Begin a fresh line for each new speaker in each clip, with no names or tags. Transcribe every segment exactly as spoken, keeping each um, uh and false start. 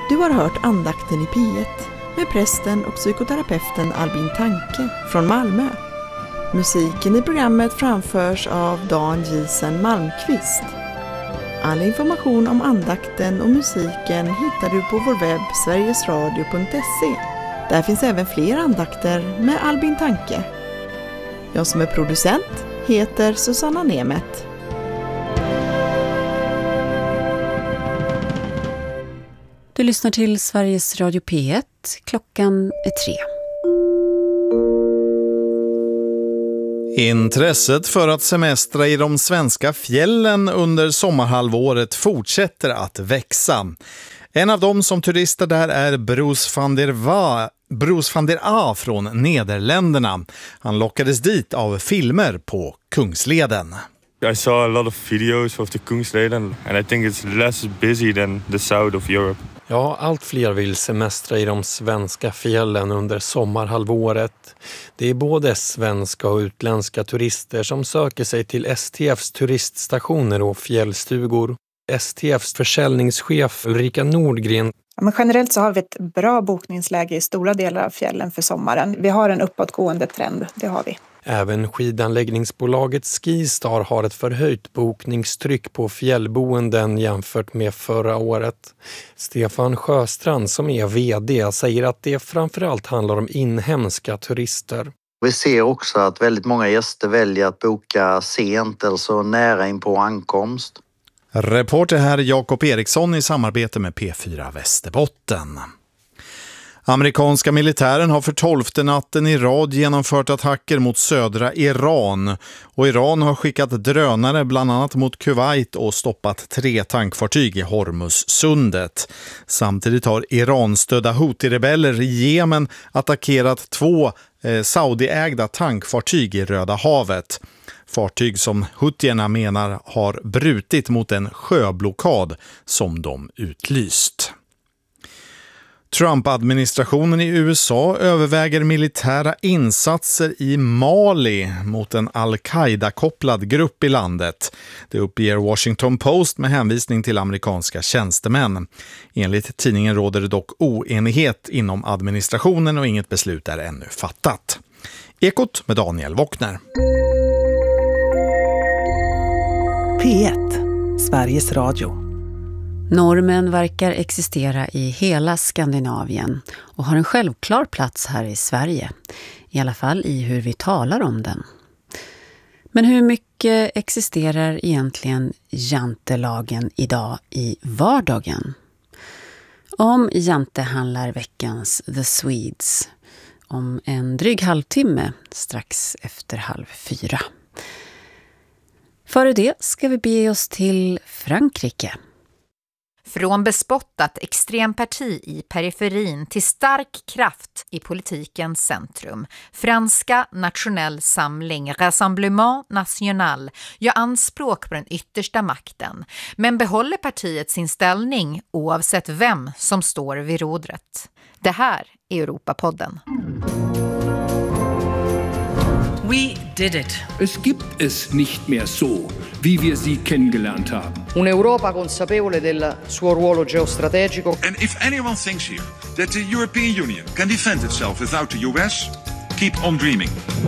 Du har hört andakten i P ett med prästen och psykoterapeuten Albin Tanke från Malmö. Musiken i programmet framförs av Dan Gisen Malmqvist. All information om andakten och musiken hittar du på vår webb sverigesradio punkt se. Där finns även fler andakter med Albin Tanke. Jag som är producent heter Susanna Nemet.
Du lyssnar till Sveriges Radio P ett. Klockan är tre.
Intresset för att semestra i de svenska fjällen under sommarhalvåret fortsätter att växa. En av dem som turister där är Bruce van der Va, Bruce van der A från Nederländerna. Han lockades dit av filmer på Kungsleden.
I saw a lot of videos of the Kungsleden and I think it's less busy than the south of Europe.
Ja, allt fler vill semestra i de svenska fjällen under sommarhalvåret. Det är både svenska och utländska turister som söker sig till S T F:s turiststationer och fjällstugor. S T F:s försäljningschef Ulrika Nordgren.
Ja, men generellt så har vi ett bra bokningsläge i stora delar av fjällen för sommaren. Vi har en uppåtgående trend, det har vi.
Även skidanläggningsbolaget Skistar har ett förhöjt bokningstryck på fjällboenden jämfört med förra året. Stefan Sjöstrand som är vd säger att det framförallt handlar om inhemska turister.
Vi ser också att väldigt många gäster väljer att boka sent eller så nära in på ankomst.
Reporter här Jakob Eriksson i samarbete med P fyra Västerbotten. Amerikanska militären har för tolfte natten i rad genomfört attacker mot södra Iran. Och Iran har skickat drönare bland annat mot Kuwait och stoppat tre tankfartyg i Hormuzsundet. Samtidigt har Iran-stödda Houthi-rebeller i Jemen attackerat två eh, Saudi-ägda tankfartyg i Röda havet. Fartyg som Houthierna menar har brutit mot en sjöblockad som de utlyst. Trump-administrationen i U S A överväger militära insatser i Mali mot en al-Qaida-kopplad grupp i landet. Det uppger Washington Post med hänvisning till amerikanska tjänstemän. Enligt tidningen råder det dock oenighet inom administrationen och inget beslut är ännu fattat. Ekot med Daniel Wockner.
P ett, Sveriges Radio.
Normen verkar existera i hela Skandinavien och har en självklar plats här i Sverige. I alla fall i hur vi talar om den. Men hur mycket existerar egentligen jantelagen idag i vardagen? Om jante handlar veckans The Swedes om en dryg halvtimme strax efter halv fyra. Före det ska vi bege oss till Frankrike.
Från bespottat extremparti i periferin till stark kraft i politikens centrum. Franska Nationell Samling, Rassemblement National, gör anspråk på den yttersta makten. Men behåller partiet sin ställning oavsett vem som står vid rodret. Det här är Europapodden.
We did it.
Es gibt es nicht mehr so, wie wir sie kennengelernt haben.
Un'Europa consapevole del suo ruolo geostrategico.
And if anyone thinks here that the European Union can defend itself without the U S, keep on dreaming.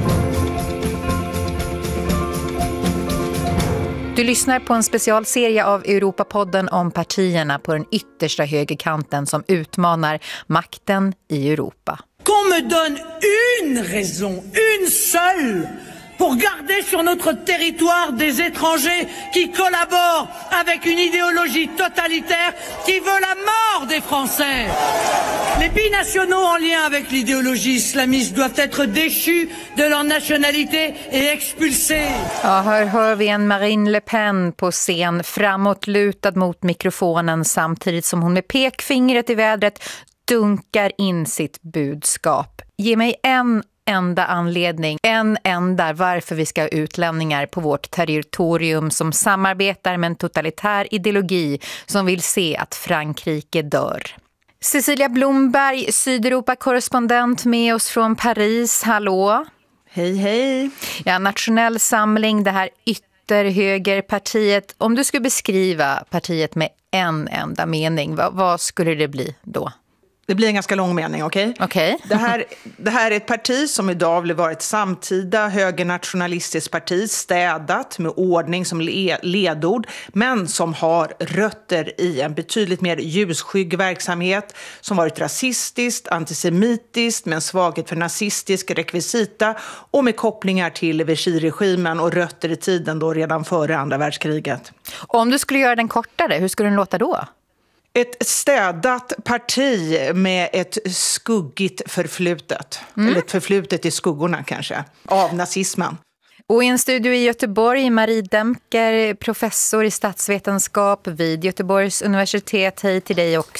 Du lyssnar på en specialserie av Europapodden om partierna på den yttersta högerkanten som utmanar makten i Europa.
Qu'on me donne une raison, une seule, pour garder sur notre territoire des étrangers qui collaborent avec une idéologie totalitaire qui veut la mort des Français. Les binationaux en lien avec l'idéologie islamiste doivent être déchus de leur nationalité et expulsés.
Ja, här hör vi en Marine Le Pen på scen, framåtlutad mot mikrofonen samtidigt som hon med pekfingret i vädret dunkar in sitt budskap. Ge mig en enda anledning, en enda varför vi ska ha utlänningar på vårt territorium som samarbetar med en totalitär ideologi som vill se att Frankrike dör. Cecilia Blomberg, Sydeuropa-korrespondent med oss från Paris. Hallå?
Hej, hej.
Ja, Nationell Samling, det här ytterhögerpartiet. Om du skulle beskriva partiet med en enda mening, vad, vad skulle det bli då?
Det blir en ganska lång mening, okej?
Okay? Okej. Okay.
det, här, det här är ett parti som idag vill vara ett samtida högernationalistiskt parti, städat med ordning som le- ledord, men som har rötter i en betydligt mer ljusskygg verksamhet som varit rasistiskt, antisemitiskt, med en svaghet för nazistisk rekvisita och med kopplingar till Vichy-regimen och rötter i tiden då redan före andra världskriget.
Om du skulle göra den kortare, hur skulle den låta då?
Ett städat parti med ett skuggigt förflutet. Mm. Eller ett förflutet i skuggorna kanske. Av nazismen.
Och i en studio i Göteborg, Marie Demker, professor i statsvetenskap vid Göteborgs universitet. Hej till dig också.